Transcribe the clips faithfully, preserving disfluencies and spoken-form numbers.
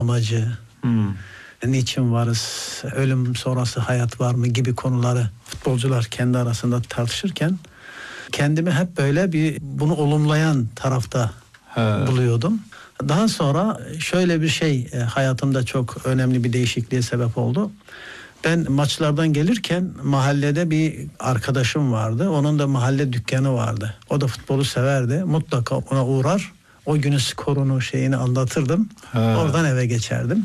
amacı, Hmm. niçin varız, ölüm sonrası hayat var mı gibi konuları futbolcular kendi arasında tartışırken kendimi hep böyle bir bunu olumlayan tarafta He. buluyordum. Daha sonra şöyle bir şey e, hayatımda çok önemli bir değişikliğe sebep oldu. Ben maçlardan gelirken mahallede bir arkadaşım vardı. Onun da mahalle dükkanı vardı. O da futbolu severdi. Mutlaka ona uğrar. O günün skorunu şeyini anlatırdım. He. Oradan eve geçerdim.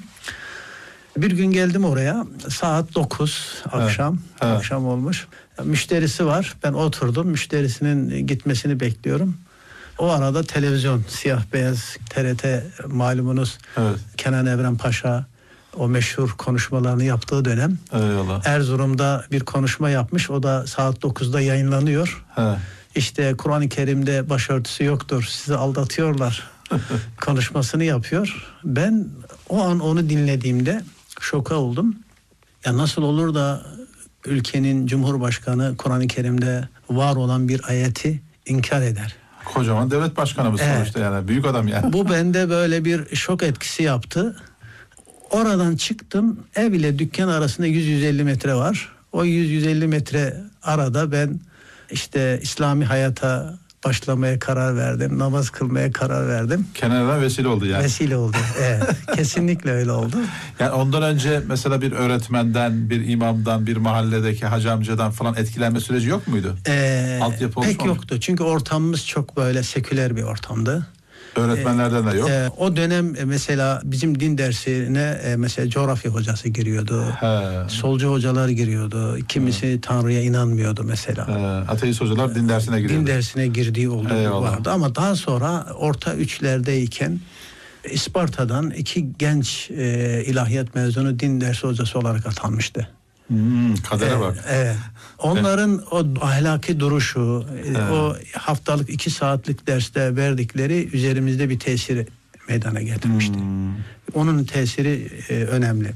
Bir gün geldim oraya. Saat dokuz akşam. He. Akşam olmuş. Müşterisi var. Ben oturdum. Müşterisinin gitmesini bekliyorum. O arada televizyon siyah beyaz T R T malumunuz. Evet. Kenan Evren Paşa o meşhur konuşmalarını yaptığı dönem. Eyvallah. Erzurum'da bir konuşma yapmış. O da saat dokuzda yayınlanıyor. He. İşte Kur'an-ı Kerim'de başörtüsü yoktur, sizi aldatıyorlar konuşmasını yapıyor. Ben o an onu dinlediğimde şoka oldum. Ya nasıl olur da ülkenin Cumhurbaşkanı Kur'an-ı Kerim'de var olan bir ayeti inkar eder? Kocaman devlet başkanımız Evet. sonuçta yani. Büyük adam yani. Bu bende böyle bir şok etkisi yaptı. Oradan çıktım. Ev ile dükkan arasında yüz yüz elli metre var. O yüz yüz elli metre arada ben işte İslami hayata başlamaya karar verdim. Namaz kılmaya karar verdim. Kenan Evren vesile oldu yani. Vesile oldu. Evet. Kesinlikle öyle oldu. Yani ondan önce mesela bir öğretmenden, bir imamdan, bir mahalledeki hacı amcadan falan etkilenme süreci yok muydu? Ee, Altyapı pek oluşmamış. yoktu. Çünkü ortamımız çok böyle seküler bir ortamdı. Öğretmenlerden de yok. Ee, o dönem e, mesela bizim din dersine e, mesela coğrafya hocası giriyordu. He. Solcu hocalar giriyordu. Kimisi Tanrı'ya inanmıyordu mesela. He. Ateist hocalar din dersine giriyordu. Din dersine girdiği oldu Eyvallah. vardı ama daha sonra orta üçlerdeyken İsparta'dan iki genç e, ilahiyat mezunu din dersi hocası olarak atanmıştı. Hmm, kadere Evet, bak. evet. Onların o ahlaki duruşu, e, Evet. o haftalık iki saatlik derste verdikleri üzerimizde bir tesiri meydana getirmişti. Hmm. Onun tesiri e, önemli.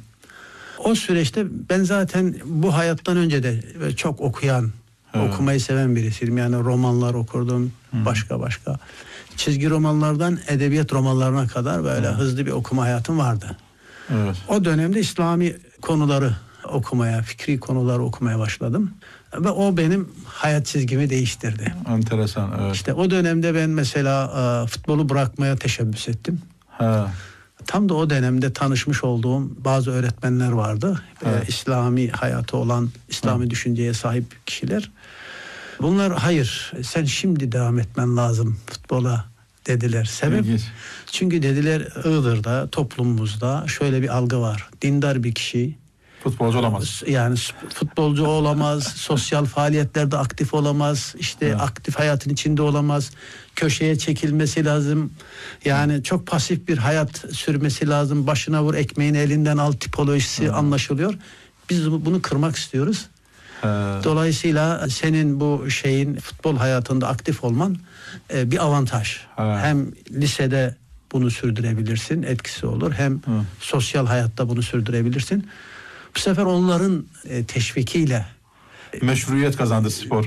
O süreçte ben zaten bu hayattan önce de çok okuyan, Evet. okumayı seven birisiyim. Yani romanlar okurdum, başka başka. Çizgi romanlardan edebiyat romanlarına kadar böyle hızlı bir okuma hayatım vardı. Evet. O dönemde İslami konuları okumaya, fikri konuları okumaya başladım. Ve o benim hayat çizgimi değiştirdi. Enteresan, evet. İşte o dönemde ben mesela e, futbolu bırakmaya teşebbüs ettim. He. Tam da o dönemde tanışmış olduğum bazı öğretmenler vardı. Evet. Ee, İslami hayatı olan, İslami Hı. düşünceye sahip kişiler. Bunlar hayır, sen şimdi devam etmen lazım futbola dediler. Sebep? İlginç. Çünkü dediler Iğdır'da, toplumumuzda şöyle bir algı var. Dindar bir kişi, Futbolcu olamaz. yani futbolcu olamaz, sosyal faaliyetlerde aktif olamaz, işte Evet. aktif hayatın içinde olamaz, köşeye çekilmesi lazım. Yani çok pasif bir hayat sürmesi lazım. Başına vur ekmeğini elinden al tipolojisi Evet. anlaşılıyor. Biz bunu kırmak istiyoruz. He. Dolayısıyla senin bu şeyin futbol hayatında aktif olman e, bir avantaj. Evet. Hem lisede bunu sürdürebilirsin, etkisi olur. Hem Hı. sosyal hayatta bunu sürdürebilirsin. Bu sefer onların e, teşvikiyle Meşruiyet kazandı spor.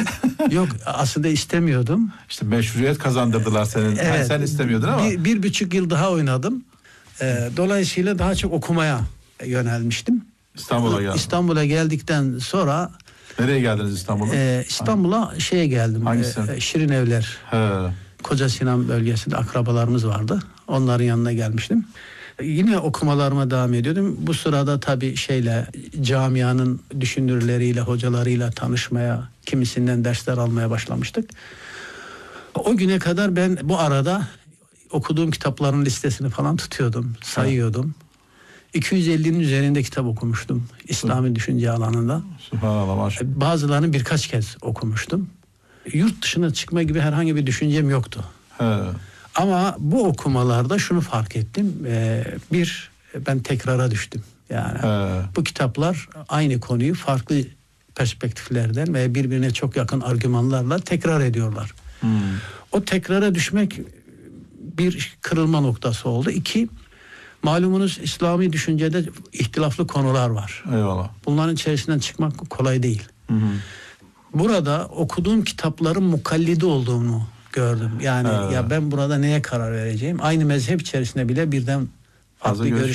yok aslında istemiyordum. İşte meşruiyet kazandırdılar senin. Evet. Ha, sen istemiyordun ama. Bir, bir buçuk yıl daha oynadım. E, dolayısıyla daha çok okumaya yönelmiştim. İstanbul'a geldin. İstanbul'a geldikten sonra Nereye geldiniz İstanbul'a? e, İstanbul'a şeye geldim. Hangisi? E, Şirin Evler. He. Koca Sinan bölgesinde akrabalarımız vardı. Onların yanına gelmiştim. Yine okumalarıma devam ediyordum. Bu sırada tabii şeyle camianın düşünürleriyle, hocalarıyla tanışmaya, kimisinden dersler almaya başlamıştık. O güne kadar ben bu arada okuduğum kitapların listesini falan tutuyordum, sayıyordum. iki yüz ellinin üzerinde kitap okumuştum İslami düşünce alanında. Subhanallah, maşallah. Bazılarını birkaç kez okumuştum. Yurt dışına çıkma gibi herhangi bir düşüncem yoktu. He. Ama bu okumalarda şunu fark ettim. Ee, bir, ben tekrara düştüm. Yani He. bu kitaplar aynı konuyu farklı perspektiflerden ve birbirine çok yakın argümanlarla tekrar ediyorlar. Hmm. O tekrara düşmek bir kırılma noktası oldu. İki, malumunuz İslami düşüncede ihtilaflı konular var. Eyvallah. Bunların içerisinden çıkmak kolay değil. Hı hı. Burada okuduğum kitapların mukallidi olduğumu gördüm. Yani He. ya ben burada neye karar vereceğim? Aynı mezhep içerisinde bile birden Fazla farklı görüş-